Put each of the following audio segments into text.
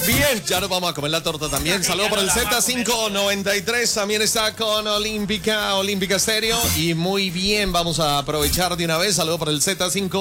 Bien, ya nos vamos a comer la torta también. Saludos por el Z593. También está con Olímpica Stereo. Y muy bien, vamos a aprovechar de una vez. Saludos por el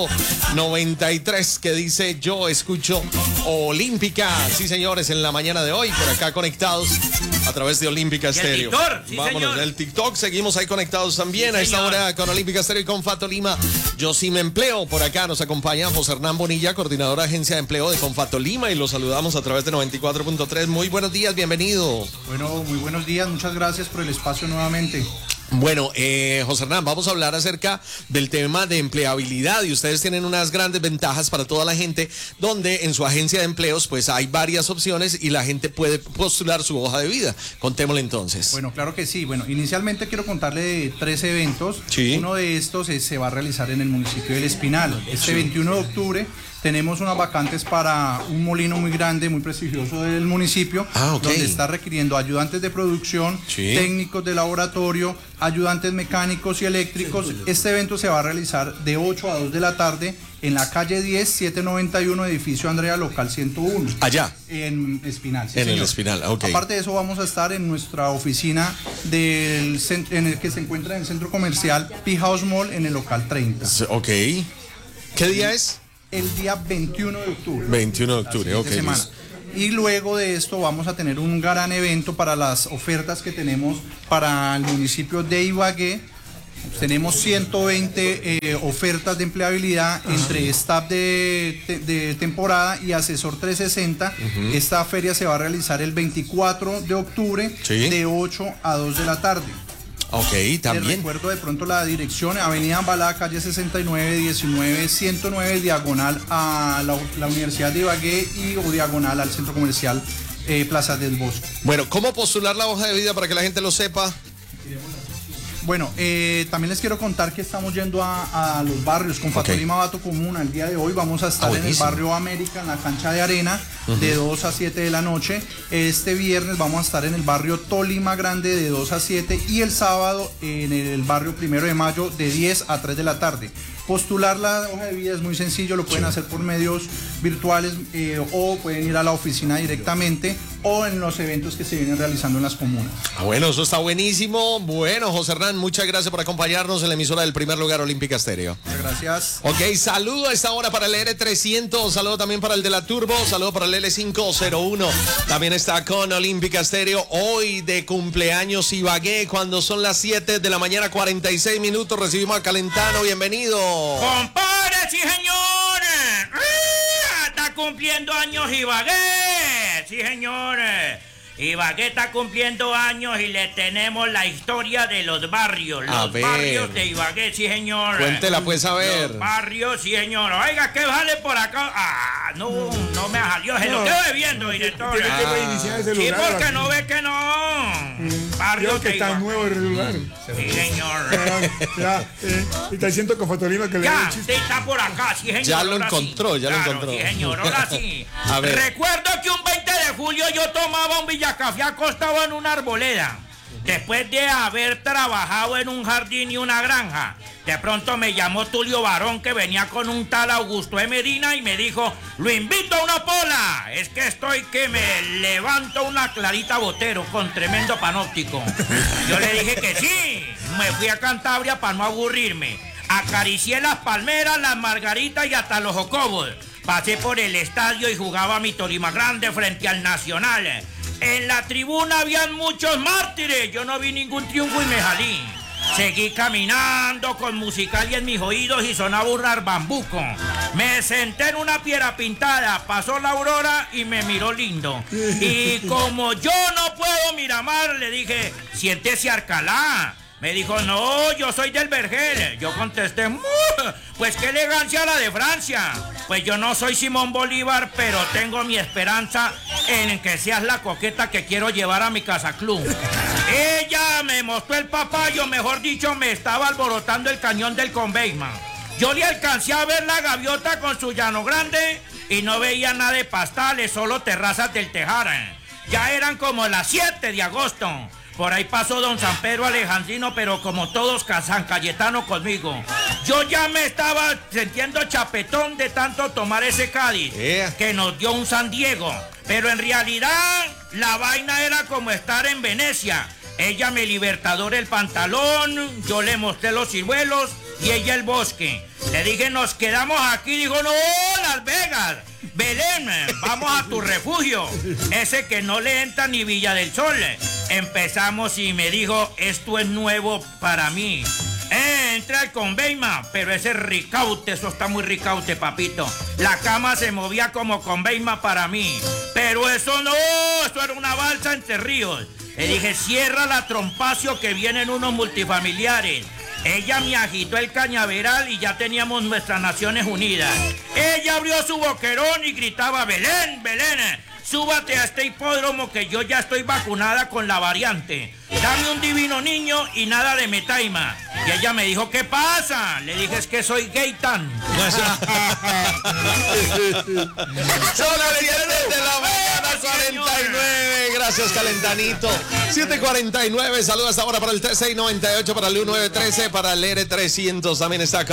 Z593 que dice: yo escucho Olímpica. Sí, señores, en la mañana de hoy, por acá conectados a través de Olímpica Stereo. Sí, vámonos, el TikTok, seguimos ahí conectados también. Sí, a esta hora con Olímpica Stereo y con Fato Lima. Yo sí me empleo. Por acá nos acompaña José Hernán Bonilla, coordinador de agencia de empleo de Confato Lima, y los saludamos a través de 94.3. Muy buenos días, bienvenido. Bueno, muy buenos días, muchas gracias por el espacio nuevamente. Bueno, José Hernán, vamos a hablar acerca del tema de empleabilidad, y ustedes tienen unas grandes ventajas para toda la gente, donde en su agencia de empleos pues hay varias opciones y la gente puede postular su hoja de vida. Contémosle entonces. Bueno, claro que sí. Bueno, inicialmente quiero contarle de 3 eventos. Sí. Uno de estos se va a realizar en el municipio del Espinal. Este 21 de octubre tenemos unas vacantes para un molino muy grande, muy prestigioso del municipio, donde está requiriendo ayudantes de producción, técnicos de laboratorio, ayudantes mecánicos y eléctricos. Este evento se va a realizar de 8 a 2 de la tarde en la calle 10, 791, edificio Andrea, local 101. Allá. En Espinal. Sí, en señor. El Espinal, ok. Aparte de eso, vamos a estar en nuestra oficina en el que se encuentra en el centro comercial P-House Mall, en el local 30. Ok. ¿Qué día es? El día 21 de octubre. 21 de octubre, ok. Semana. Y luego de esto vamos a tener un gran evento para las ofertas que tenemos para el municipio de Ibagué. Tenemos 120 ofertas de empleabilidad entre staff de temporada y asesor 360. Esta feria se va a realizar el 24 de octubre de 8 a 2 de la tarde. Ok, también. Les recuerdo de pronto la dirección: Avenida Ambalá, calle 69, 19, 109, diagonal a la Universidad de Ibagué o diagonal al Centro Comercial Plaza del Bosque. Bueno, ¿cómo postular la hoja de vida para que la gente lo sepa? Bueno, también les quiero contar que estamos yendo a los barrios. Confato Lima Bato Comuna, el día de hoy vamos a estar en el barrio América, en la cancha de arena, de 2 a 7 de la noche. Este viernes vamos a estar en el barrio Tolima Grande, de 2 a 7, y el sábado en el barrio 1 de Mayo, de 10 a 3 de la tarde. Postular la hoja de vida es muy sencillo, lo pueden hacer por medios virtuales o pueden ir a la oficina directamente o en los eventos que se vienen realizando en las comunas. Bueno, eso está buenísimo. Bueno, José Hernán, muchas gracias por acompañarnos en la emisora del primer lugar, Olímpica Stereo. Muchas gracias. Ok, saludo a esta hora para el R300, saludo también para el de la Turbo, saludo para el L501. También está con Olímpica Stereo, hoy de cumpleaños Ibagué, cuando son las 7 de la mañana, 46 minutos, recibimos a Calentano, bienvenido. ¡Compadre, sí, señor! ¡Está cumpliendo años Ibagué! Sí, señor. Ibagué está cumpliendo años y le tenemos la historia de los barrios. Los barrios de Ibagué, sí, señor. Cuéntela, pues, a ver. Los barrios, sí, señor. Oiga, ¿qué vale por acá? No me salió. Se lo quedo bebiendo, director. Tiene que reiniciar ese lugar. Sí, porque no ve que no. Barrios que está nuevo el lugar. Sí, señor. Está siento Confato Lima que ya, usted está por acá, sí, señor. Ya lo encontró, sí. Lo encontró. Sí, señor, ahora sí. A ver. Recuerdo que un 20 de julio yo tomaba un Villacafé acostado en una arboleda, después de haber trabajado en un jardín y una granja. De pronto me llamó Tulio Barón, que venía con un tal Augusto de Medina, y me dijo: lo invito a una pola. Es que estoy que me levanto una Clarita Botero con tremendo panóptico. Yo le dije que sí. Me fui a Cantabria para no aburrirme. Acaricié las palmeras, las margaritas y hasta los jocobos. Pasé por el estadio y jugaba mi Tolima Grande frente al Nacional. En la tribuna habían muchos mártires. Yo no vi ningún triunfo y me salí. Seguí caminando con musical en mis oídos y sonaba un bambuco. Me senté en una piedra pintada. Pasó la aurora y me miró lindo. Y como yo no puedo Miramar, le dije: siéntese, Alcalá. Me dijo: no, yo soy del Vergel. Yo contesté: pues qué elegancia la de Francia. Pues yo no soy Simón Bolívar, pero tengo mi esperanza en que seas la coqueta que quiero llevar a mi casa club. Ella me mostró el papayo, mejor dicho, me estaba alborotando el cañón del Conveima. Yo le alcancé a ver la gaviota con su llano grande y no veía nada de pastales, solo terrazas del Tejara. Ya eran como las 7 de agosto. Por ahí pasó don San Pedro Alejandrino, pero como todos San Cayetano conmigo. Yo ya me estaba sintiendo chapetón de tanto tomar ese Cádiz, que nos dio un San Diego. Pero en realidad la vaina era como estar en Venecia. Ella me libertador el pantalón, yo le mostré los ciruelos y ella el bosque. Le dije, nos quedamos aquí. Dijo, no, Las Vegas, Belén, vamos a tu refugio. Ese que no le entra ni Villa del Sol. Empezamos y me dijo, esto es nuevo para mí. Entré al Conveima, pero ese ricaute, eso está muy ricaute, papito. La cama se movía como Conveima para mí. Pero eso no, eso era una balsa entre ríos. Le dije, cierra la trompacio que vienen unos multifamiliares. Ella me agitó el cañaveral y ya teníamos nuestras Naciones Unidas. Ella abrió su boquerón y gritaba, Belén, Belén, súbate a este hipódromo que yo ya estoy vacunada con la variante. Dame un divino niño y nada de metaima. Y ella me dijo, ¿qué pasa? Le dije, es que soy gay tan. Son las 7 de la mañana, 49. Gracias, Calentanito. 7:49. Saludos ahora para el 3698, para el 1913, para el R300. También está